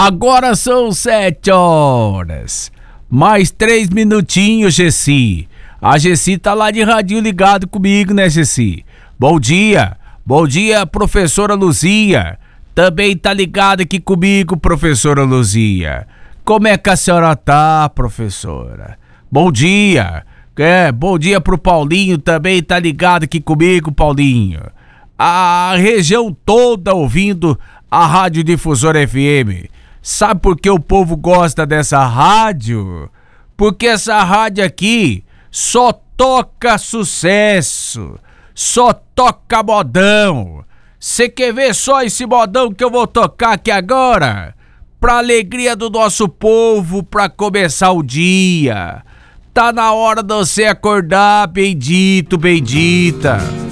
Agora são 7 horas. Mais 3 minutinhos, Gessi. A Gessi tá lá de radinho ligado comigo, né, Gessi? Bom dia, professora Luzia. Também tá ligada aqui comigo, professora Luzia. Como é que a senhora tá, professora? Bom dia. Bom dia pro Paulinho, também tá ligado aqui comigo, Paulinho. A região toda ouvindo a Rádio Difusora FM. Sabe por que o povo gosta dessa rádio? Porque essa rádio aqui só toca sucesso, só toca modão. Você quer ver só esse modão que eu vou tocar aqui agora? Pra alegria do nosso povo, pra começar o dia. Tá na hora de você acordar, bendito, bendita.